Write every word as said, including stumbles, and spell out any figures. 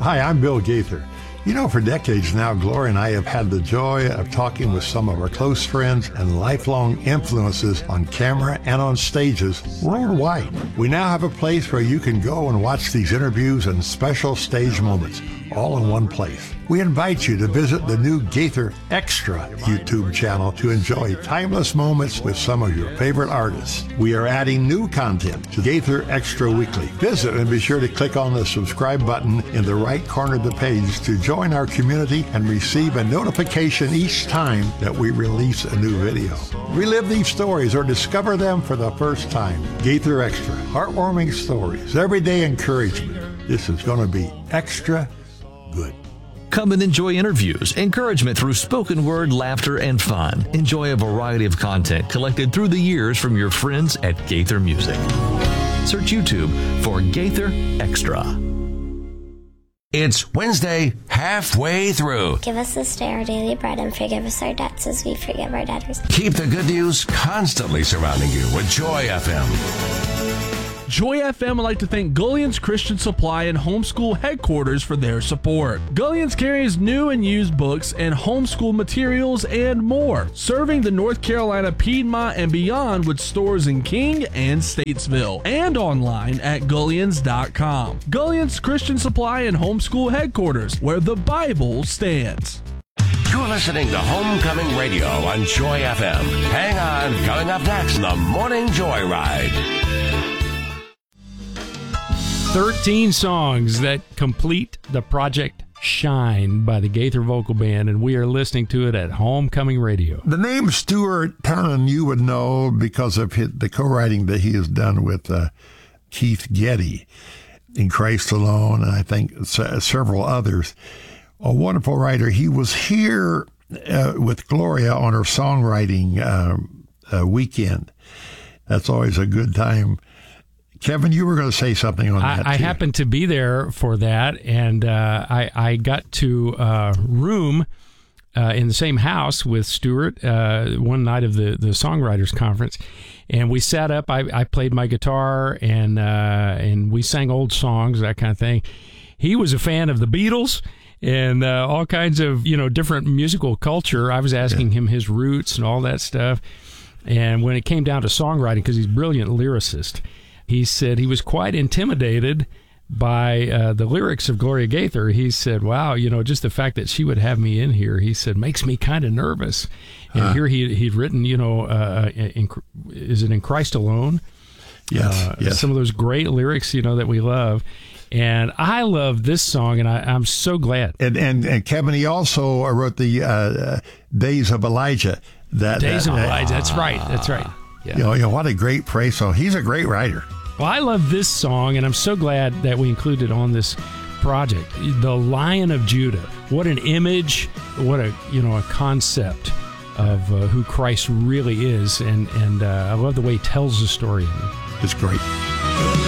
Hi, I'm Bill Gaither. You know, for decades now, Gloria and I have had the joy of talking with some of our close friends and lifelong influences on camera and on stages worldwide. We now have a place where you can go and watch these interviews and special stage moments, all in one place. We invite you to visit the new Gaither Extra YouTube channel to enjoy timeless moments with some of your favorite artists. We are adding new content to Gaither Extra Weekly. Visit and be sure to click on the subscribe button in the right corner of the page to join our community and receive a notification each time that we release a new video. Relive these stories or discover them for the first time. Gaither Extra, heartwarming stories, everyday encouragement. This is going to be extra good. Come and enjoy interviews, encouragement through spoken word, laughter, and fun. Enjoy a variety of content collected through the years from your friends at Gaither Music. Search YouTube for Gaither Extra. It's Wednesday, halfway through. Give us this day our daily bread and forgive us our debts as we forgive our debtors. Keep the good news constantly surrounding you with Joy F M. Joy F M would like to thank Gullion's Christian Supply and Homeschool Headquarters for their support. Gullion's carries new and used books and homeschool materials and more, serving the North Carolina, Piedmont, and beyond with stores in King and Statesville, and online at gullions dot com. Gullion's Christian Supply and Homeschool Headquarters, where the Bible stands. You're listening to Homecoming Radio on Joy F M. Hang on, coming up next, the Morning Joyride. thirteen songs that complete the Project Shine by the Gaither Vocal Band, and we are listening to it at Homecoming Radio. The name Stuart Town you would know because of his, the co-writing that he has done with uh, Keith Getty in Christ Alone, and I think s- several others. A wonderful writer. He was here uh, with Gloria on her songwriting uh, uh, weekend. That's always a good time. Kevin, you were going to say something on that, I, I too. happened to be there for that, and uh, I, I got to uh, room uh, in the same house with Stuart uh, one night of the, the Songwriters Conference, and we sat up. I, I played my guitar, and uh, and we sang old songs, that kind of thing. He was a fan of the Beatles and uh, all kinds of, you know, different musical culture. I was asking yeah. him his roots and all that stuff, and when it came down to songwriting, because he's a brilliant lyricist, he said he was quite intimidated by uh, the lyrics of Gloria Gaither. He said, wow, you know, just the fact that she would have me in here, he said, makes me kind of nervous. And uh, here he, he'd written, you know, uh, in, is it In Christ Alone? Yes, uh, yes. Some of those great lyrics, you know, that we love. And I love this song, and I, I'm so glad. And, and, and Kevin, he also wrote the uh, Days of Elijah. That, Days uh, of Elijah, that's right, that's right. Yeah. You know, you know, what a great praise song. He's a great writer. Well, I love this song, and I'm so glad that we included on this project. The Lion of Judah. What an image, what a, you know, a concept of uh, who Christ really is. And, and uh, I love the way he tells the story. It's great.